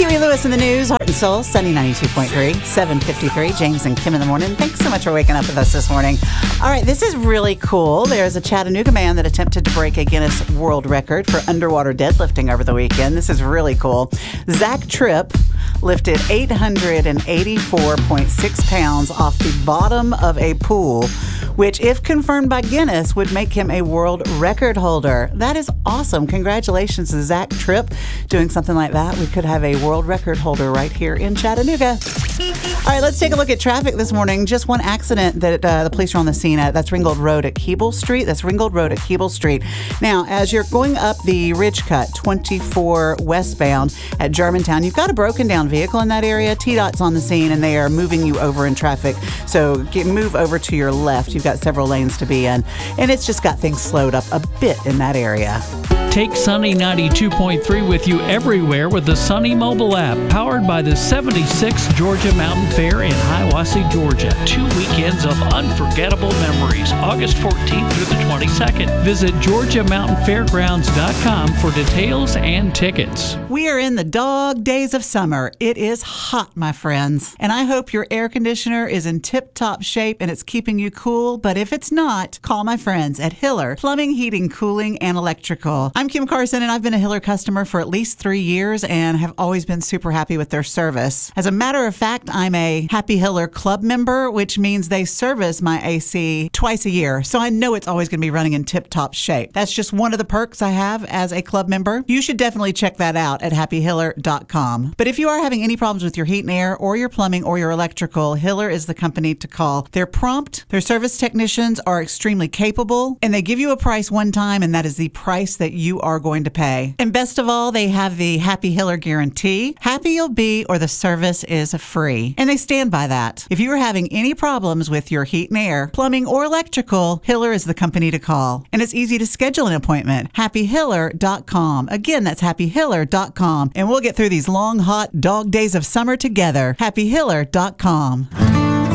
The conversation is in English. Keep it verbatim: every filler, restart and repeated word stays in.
Huey Lewis in the news, Heart and Soul, Sunny ninety-two point three, seven fifty-three. James and Kim in the morning. Thanks so much for waking up with us this morning. All right, this is really cool. There's a Chattanooga man that attempted to break a Guinness World Record for underwater deadlifting over the weekend. This is really cool. Zach Tripp lifted eight hundred eighty-four point six pounds off the bottom of a pool, which, if confirmed by Guinness, would make him a world record holder. That is awesome. Congratulations to Zach Tripp doing something like that. We could have a world record holder right here in Chattanooga. All right, let's take a look at traffic this morning. Just one accident that uh, the police are on the scene at. That's Ringgold Road at Keeble Street. That's Ringgold Road at Keeble Street. Now, as you're going up the Ridge Cut, twenty-four westbound at Germantown, you've got a broken down vehicle in that area. T DOT's on the scene, and they are moving you over in traffic. So get, move over to your left. You've got several lanes to be in, and it's just got things slowed up a bit in that area. Take Sunny ninety-two point three with you everywhere with the Sunny mobile app, powered by the seventy-sixth Georgia Mountain Fair in Hiawassee, Georgia. Two weekends of unforgettable memories, August fourteenth through the twenty-second. Visit georgia mountain fairgrounds dot com for details and tickets. We are in the dog days of summer. It is hot, my friends, and I hope your air conditioner is in tip-top shape and it's keeping you cool. But if it's not, call my friends at Hiller Plumbing, Heating, Cooling, and Electrical. I'm Kim Carson, and I've been a Hiller customer for at least three years and have always been super happy with their service. As a matter of fact, I'm a Happy Hiller Club member, which means they service my A C twice a year. So I know it's always going to be running in tip-top shape. That's just one of the perks I have as a club member. You should definitely check that out at happy hiller dot com. But if you are having any problems with your heat and air or your plumbing or your electrical, Hiller is the company to call. They're prompt, their service technicians are extremely capable, and they give you a price one time, and that is the price that you are going to pay. And best of all, they have the Happy Hiller guarantee. Happy you'll be, or the service is free. And they stand by that. If you are having any problems with your heat and air, plumbing, or electrical, Hiller is the company to call. And it's easy to schedule an appointment. happy hiller dot com. Again, that's happy hiller dot com. And we'll get through these long, hot dog days of summer together. happy hiller dot com.